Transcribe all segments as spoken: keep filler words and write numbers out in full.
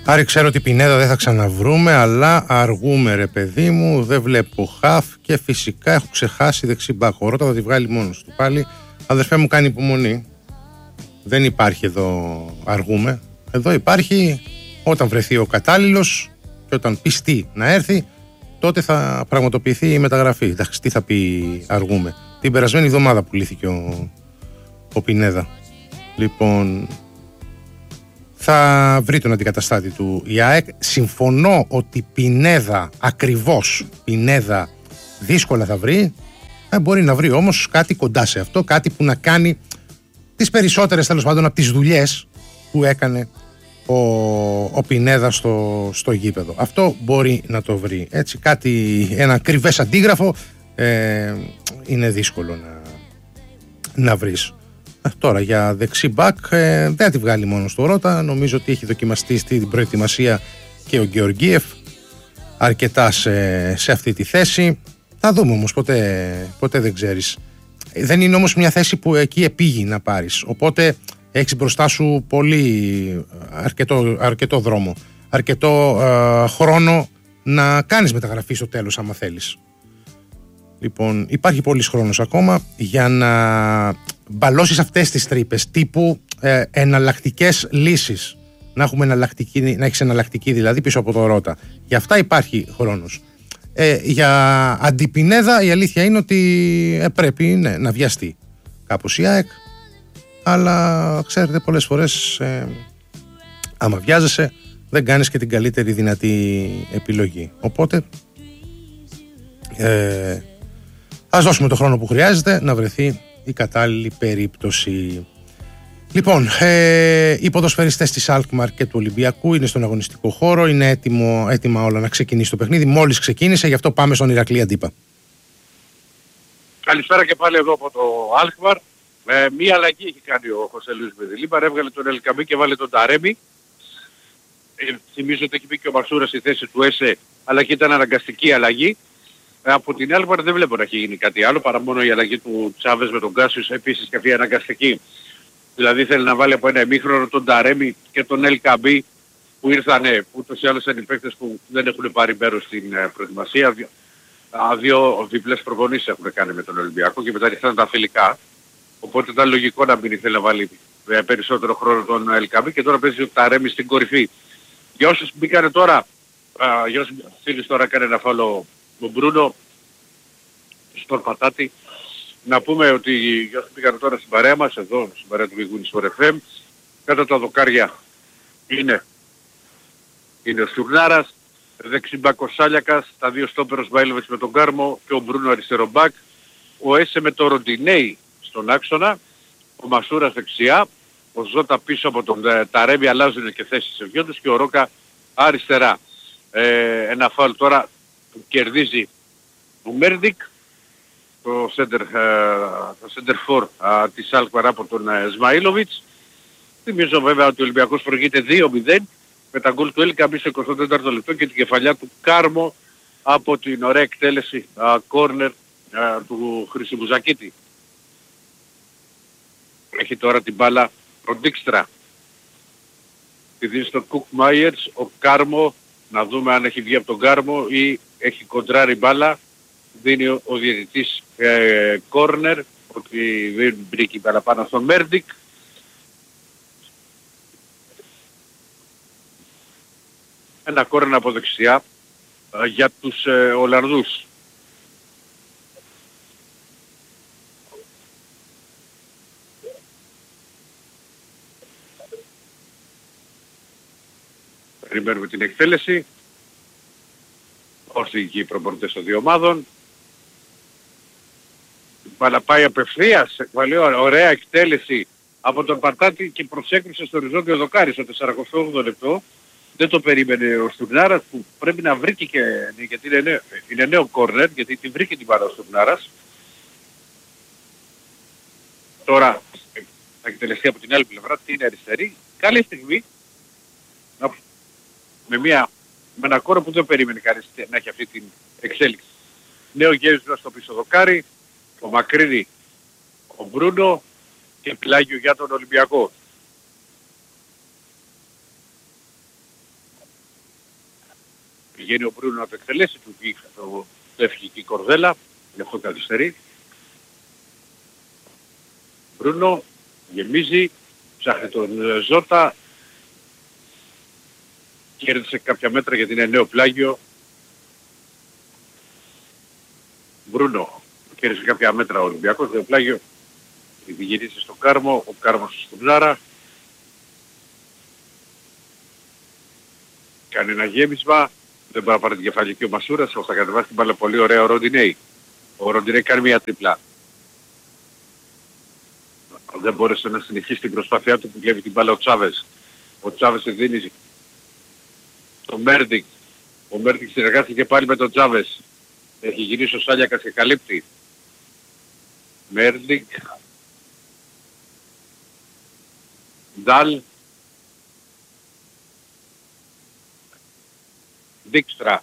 Άρη, ξέρω ότι Πινέδα δεν θα ξαναβρούμε, αλλά αργούμε ρε παιδί μου, δεν βλέπω χαφ και φυσικά έχω ξεχάσει δεξί μπακ. Ο Ρώτα θα τη βγάλει μόνος του πάλι. Αδερφέ μου, κάνει υπομονή. Δεν υπάρχει εδώ αργούμε. Εδώ υπάρχει όταν βρεθεί ο κατάλληλος και όταν πιστεί να έρθει, τότε θα πραγματοποιηθεί η μεταγραφή. Εντάξει, τι θα πει αργούμε. Την περασμένη εβδομάδα πουλήθηκε ο, ο Πινέδα. Λοιπόν, θα βρει τον αντικαταστάτη του η ΑΕΚ. Συμφωνώ ότι Πινέδα, ακριβώς Πινέδα, δύσκολα θα βρει. Ε, μπορεί να βρει όμως κάτι κοντά σε αυτό, κάτι που να κάνει τις περισσότερες, τέλος πάντων, από τις δουλειές που έκανε ο, ο Πινέδα στο, στο γήπεδο. Αυτό μπορεί να το βρει. Έτσι, κάτι, ένα ακριβές αντίγραφο ε, είναι δύσκολο να, να βρεις. Ε, τώρα για δεξί μπακ ε, δεν θα τη βγάλει μόνο στο Ρώτα. Νομίζω ότι έχει δοκιμαστεί στην προετοιμασία και ο Γεωργίεφ αρκετά σε, σε αυτή τη θέση. Θα δούμε όμως, ποτέ, ποτέ δεν ξέρεις. Δεν είναι όμως μια θέση που εκεί επήγει να πάρεις. Οπότε έχεις μπροστά σου πολύ αρκετό, αρκετό δρόμο, αρκετό ε, χρόνο να κάνεις μεταγραφή στο τέλος άμα θέλεις. Λοιπόν, υπάρχει πολύς χρόνος ακόμα για να μπαλώσεις αυτές τις τρύπες τύπου ε, εναλλακτικές λύσεις. Να, έχουμε εναλλακτική, να έχεις εναλλακτική δηλαδή πίσω από το Ρώτα. Για αυτά υπάρχει χρόνος. Ε, για αντιπινέδα η αλήθεια είναι ότι ε, πρέπει ναι, να βιαστεί κάπως η ΑΕΚ, αλλά ξέρετε πολλές φορές ε, άμα βιάζεσαι δεν κάνεις και την καλύτερη δυνατή επιλογή. Οπότε ε, ας δώσουμε το χρόνο που χρειάζεται να βρεθεί η κατάλληλη περίπτωση. Λοιπόν, ε, οι ποδοσφαιριστές της Αλκμαρ και του Ολυμπιακού είναι στον αγωνιστικό χώρο, είναι έτοιμο, έτοιμα όλα να ξεκινήσει το παιχνίδι. Μόλις ξεκίνησε, γι' αυτό πάμε στον Ηρακλή Αντίπα. Καλησπέρα και πάλι εδώ από το Αλκμαρ. Ε, μία αλλαγή έχει κάνει ο Χωσέ Λουίς Μπεδιλίμπαρ, έβγαλε τον Ελκαμπή και βάλε τον Ταρέμι. Ε, θυμίζω ότι έχει μπει και ο Μασούρας στη θέση του ΕΣΕ, αλλά και ήταν αναγκαστική αλλαγή. Ε, από την Αλκμαρ δεν βλέπω να έχει γίνει κάτι άλλο, παρά μόνο η αλλαγή του Τσάβες με τον Κάσιους, επίσης και αυτή αναγκαστική. Δηλαδή θέλει να βάλει από ένα ημίχρονο τον Ταρέμι και τον Ελκαμπή που ήρθανε, ούτως ή άλλως είναι οι παίκτες που δεν έχουν πάρει μέρος στην ε, προετοιμασία. Δύο, δύο διπλές προπονήσεις έχουν κάνει με τον Ολυμπιακό και μετά ήρθαν τα φιλικά. Οπότε ήταν λογικό να μην ήθελε να βάλει ε, περισσότερο χρόνο τον Ελκαμπή και τώρα παίζει ο Ταρέμι στην κορυφή. Για όσους μπήκανε τώρα, α, για όσους φίλους τώρα έκανε ένα φάλο ο Μπρούνο στον Πατάτη, να πούμε ότι για όσους πήγαν τώρα στην παρέα μας, εδώ στην παρέα του Βιγούνη στο εφ εμ, κάτω τα δοκάρια είναι, είναι ο Στουρνάρας, δεξιμπάκ ο Σάλιακας, τα δύο στόπερος Μπάιλοβιτς με τον Κάρμο και ο Μπρούνο αριστερό μπακ, ο Έσε με το Ροντινέι στον άξονα, ο Μασούρας δεξιά, ο Ζώτα πίσω από τον ε, Ταρέμι, αλλάζουν και θέσεις σε δυο τους και ο Ρόκα αριστερά. Ε, ένα φάουλ τώρα που κερδίζει ο Μέρντικ, το center, το center for uh, της Αλκμαρ από τον uh, Σμαΐλοβιτς. Θυμίζω βέβαια ότι ο Ολυμπιακός προηγείται δύο μηδέν με τα γκολ του Ελκαμπή στο εικοστό τέταρτο λεπτό και την κεφαλιά του Κάρμο από την ωραία εκτέλεση uh, corner uh, του Χρυσιμπουζακίτη. Έχει τώρα την μπάλα ο Ντίκστρα. Τη δίνει στο Κουκ Μάιερς, ο Κάρμο, να δούμε αν έχει βγει από τον Κάρμο ή έχει κοντράρει μπάλα. Δίνει ο, ο διαιτητής κόρνερ, ε, ότι δεν μπήκε παραπάνω στον Μέρντικ. Ένα κόρνερ από δεξιά ε, για τους ε, Ολλανδούς. Περιμένουμε την εκτέλεση. Όσοι εκεί οι προπονητές των δύο ομάδων. Αλλά πάει απευθείας, ωραία εκτέλεση από τον Πατάτη και προσέκρισε στο οριζόντιο δοκάρι στο σαρανταοκτώ όγδοο λεπτό. Δεν το περίμενε ο Στουρνάρας που πρέπει να βρήκε και, γιατί είναι νέο, είναι νέο κόρνερ, γιατί την βρήκε την πάρα ο Στουρνάρας. Τώρα θα εκτελεστεί από την άλλη πλευρά, την είναι αριστερή. Καλή στιγμή, με, μια, με ένα κόρο που δεν περίμενε κανείς να έχει αυτή την εξέλιξη. Νέο γέρισμα στο πίσω δοκάρι. Ο Μακρύδη, ο Μπρούνο και πλάγιο για τον Ολυμπιακό. Πηγαίνει ο Μπρούνο να το εκτελέσει, του το, το έφυγε και η Κορδέλα, γι' αυτό καθυστερεί. Μπρούνο γεμίζει, ψάχνει τον Ζώτα, κέρδισε κάποια μέτρα γιατί είναι νέο πλάγιο. Μπρούνο κέρδισε κάποια μέτρα ο Ολυμπιακός, νέο πλάγιο. Γυρίζει στον Κάρμο, ο Κάρμος στον Ζάρα. Κάνει ένα γέμισμα, δεν μπορεί να πάρει την κεφαλική ο Μασούρας, θα κατεβάσει την μπάλα πολύ ωραία ο Ροντινέη. Ο Ροντινέη κάνει μια τριπλά. Δεν μπόρεσε να συνεχίσει την προσπάθειά του που βλέπει την μπάλα ο Τσάβες. Ο Τσάβες δίνει το Μέρντικ. Ο Μέρντικ συνεργάστηκε πάλι με τον Τσάβες. Έχει γυρίσει ο Σάλιακας και καλύπτει. Μέρντικ. Ντάλ. Δίκστρα.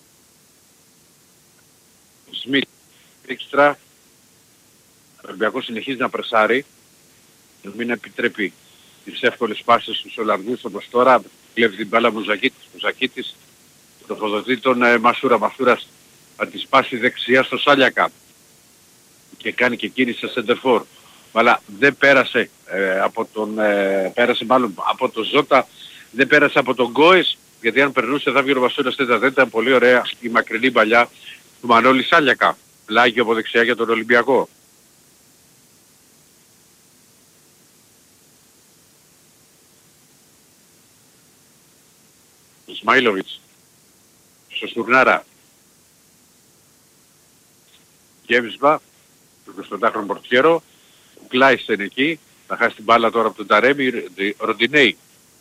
Σμιτ. Δίκστρα. Ο Ολυμπιακός συνεχίζει να πρεσάρει. Να μην επιτρέπει τις εύκολες πάσες στους Ολλανδούς όπως τώρα. Κλέβει την μπάλα Μουζακίτης. Μουζακίτης τροφοδοτεί τον ε, Μασούρα. Μασούρας θα τη σπάσει δεξιά στο Σάλιακα. Και κάνει και κίνηση σε σεντερφόρ. Αλλά δεν πέρασε ε, από τον... Ε, πέρασε μάλλον από τον Ζώτα. Δεν πέρασε από τον Γκόες. Γιατί αν περνούσε θα βγει ο Μασούρας τέτα. Δεν ήταν πολύ ωραία η μακρινή παλιά του Μανώλη Σάλιακα. Πλάγιο από δεξιά για τον Ολυμπιακό. Ισμαήλοβιτς στο Στουρνάρα. Γέμισμα του εικοσιπεντάχρονου πορτιέρο. Ο Κλάιστεν εκεί. Θα χάσει την μπάλα τώρα από τον Ταρέμι. Ροντινέη.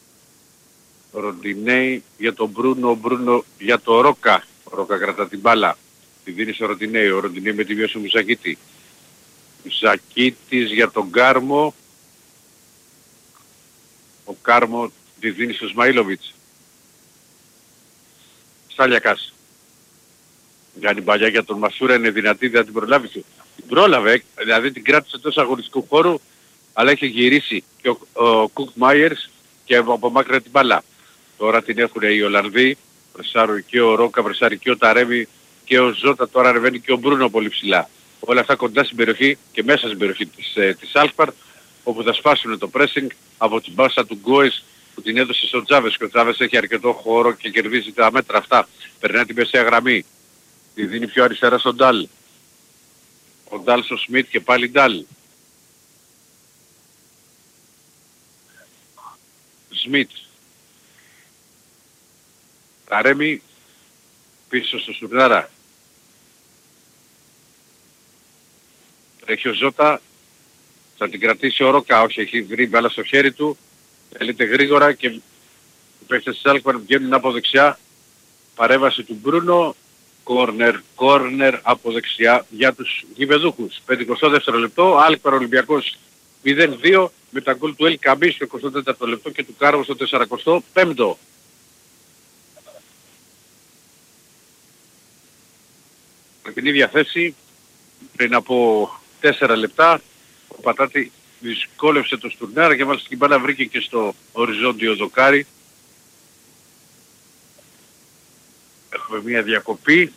Ροντινέη για τον Μπρούνο. Μπρούνο για τον Ρόκα. Ο Ρόκα κρατά την μπάλα. Τη δίνει στο Ροντινέη. Ο Ροντινέη με τη μείωση του Μουζακίτη. Μουζακίτης για τον Κάρμο. Ο Κάρμο τη δίνει στο Ισμαήλοβιτς. Σάλιακας. Κάνει παλιά για τον Μασούρα, είναι δυνατή, δεν την προλάβει. Την πρόλαβε, δηλαδή την κράτησε τόσο αγωνιστικού χώρου, αλλά έχει γυρίσει και ο, ο Κουκ Μάιερς και απομάκρυνε την μπάλα. Τώρα την έχουν οι Ολλανδοί, πρεσάρουν και ο Ρόκα, πρεσάρει και ο Ταρέμι και ο Ζώτα, τώρα ανεβαίνει και ο Μπρούνο πολύ ψηλά. Όλα αυτά κοντά στην περιοχή και μέσα στην περιοχή της, ε, της Άλφαρ, όπου θα σπάσουν το pressing από την μπάσα του Γκόες που την έδωσε στον Τσάβες και ο Τσάβες έχει αρκετό χώρο και κερδίζει τα μέτρα αυτά. Περνάει την μεσαία γραμμή. Τη δίνει πιο αριστερά στον Ντάλ. Ο Ντάλ στο Σμιτ και πάλι Ντάλ. Σμιτ. Ταρέμι πίσω στο Στουρνάρα. Έχει ο Ζώτα. Θα την κρατήσει ο Ρόκα. Όχι, έχει βρει μπάλα στο χέρι του. Θέλετε γρήγορα και οι παίκτες της Άλκμαρ βγαίνουν από δεξιά. Παρέμβαση του Μπρούνο. Κόρνερ, κόρνερ από δεξιά για τους γηπεδούχους. πενηκοστό δεύτερο λεπτό. Άλκμαρ Ολυμπιακός μηδέν δύο με τα γκολ του Ελ Καμπή στο εικοστό τέταρτο λεπτό και του Κάρβο στο σαρανταπέντε πέμπτο. Με την ίδια θέση πριν από τέσσερα λεπτά ο Πατάτη δυσκόλευσε το Στουρνάρα και μάλιστα την μπάλα βρήκε και στο οριζόντιο δοκάρι. Έχουμε μια διακοπή.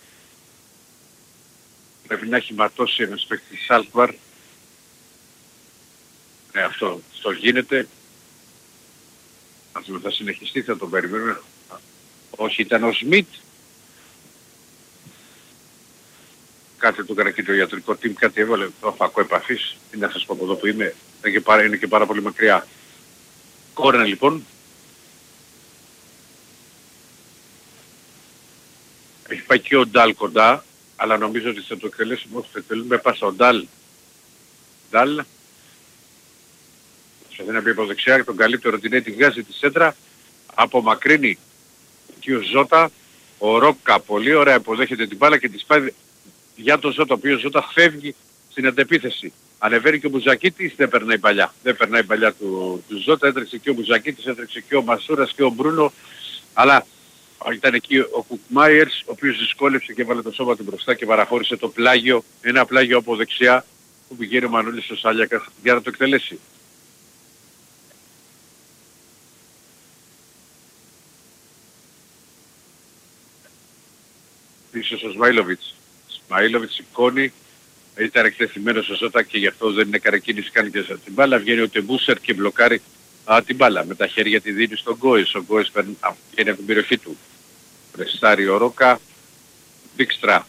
Πρέπει να έχει ματώσει ένας παίκτης Άλκμαρ. Ναι, αυτό, αυτό γίνεται. Αυτό θα συνεχιστεί, θα το περιμένουμε. Όχι, ήταν ο Σμιτ. Κάτι του έκανε και το ιατρικό team, κάτι έβαλε το φακό επαφής. Τι να σας πω από εδώ που είμαι, είναι και πάρα, είναι και πάρα πολύ μακριά. Κόρνερ λοιπόν. Έχει πάει και ο Ντάλ κοντά, αλλά νομίζω ότι θα το εκτελέσουμε όσο θα εκτελούμε πάσα ο Ντάλ. Ντάλ. Θα να πει από δεξιά και τον καλύτερο την έτσι βγάζει τη σέντρα. Απομακρύνει και ο Ζώτα. Ο Ρόκα πολύ ωραία υποδέχεται την μπάλα και τη σπάει για τον Ζώτα, ο οποίος Ζώτα φεύγει στην αντεπίθεση. Ανεβαίνει και ο Μπουζακίτης, δεν περνάει παλιά. Δεν περνάει παλιά του, του Ζώτα, έτρεξε και ο Μπουζακίτης, έτρεξε και ο Μασούρας και ο Μπρούνο. Αλλά ήταν εκεί ο Κουκ Μάιερς, ο οποίος δυσκόλεψε και βάλε το σώμα του μπροστά και παραχώρησε το πλάγιο, ένα πλάγιο από δεξιά που πηγαίνει ο Μανούλης στο Σάλιακα για να το εκτελέσει. πίσω στο Σμαΐλοβιτς. Σμαΐλοβιτς σηκώνει, ήταν εκτεθειμένος ο Ζώτα και γι' αυτό δεν έκανε κίνηση καν και σε την μπάλα. Βγαίνει ο Τεμπούσερ και μπλοκάρει α, την μπάλα. Με τα χέρια τη δίνει στον Γκόες. Ο Γκόες βγαίνει από την περιοχή του. Πρεσάρει ο Ρόκα. Μπίκστρα.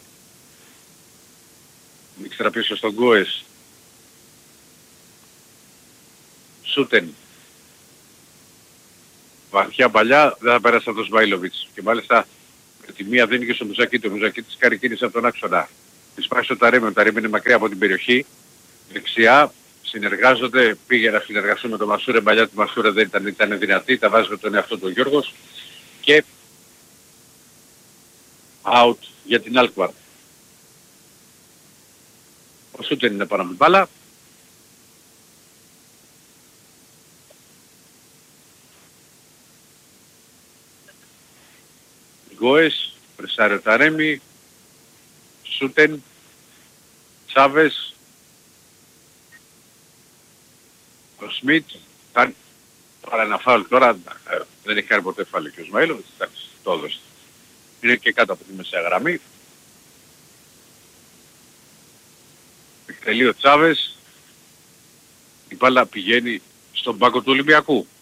Μπίκστρα πίσω στον Γκόες. Σούτεν. Βαθιά παλιά δεν θα πέρασε από τον Σμαΐλοβιτς. Και μάλιστα με τη μία δίνει και στο Μουζακίτη. Ο Μουζακίτης κάνει κίνηση από τον άξονα. Της πάει στο Ταρέμι. Ο Ταρέμι είναι μακριά από την περιοχή. Δεξιά συνεργάζονται. Πήγε να συνεργαστούν με τον Μασούρε. Παλιά του Μασούρε δεν ήταν, ήταν δυνατή. Τα βάζει με τον εαυτό του ο Γιώργος. Και out για την Alkmaar. Ο Σούτεν είναι πάνω από την μπάλα. Γκόες, πρεσάρει ο Ταρέμι, Σούτεν, Τσάβες, ο Σμιτ, κάνει παρά ένα φάουλ τώρα, ε, δεν έχει κάνει ποτέ φάουλ και ο Σμαΐλοβιτς, εντάξει, το έδωσε. Είναι και κάτω από τη μεσαία γραμμή. Εκτελεί ο Τσάβες, η μπάλα πηγαίνει στον πάγκο του Ολυμπιακού.